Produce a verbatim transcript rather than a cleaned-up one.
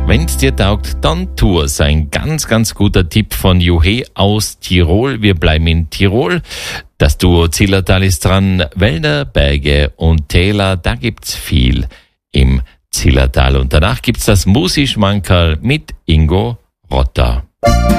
Wenn's dir taugt, dann tu es. Ein ganz, ganz guter Tipp von Juhe aus Tirol. Wir bleiben in Tirol. Das Duo Zillertal ist dran. Wälder, Berge und Täler, da gibt's viel im Zillertal. Und danach gibt's das Musi-Schmankerl mit Ingo Rotter.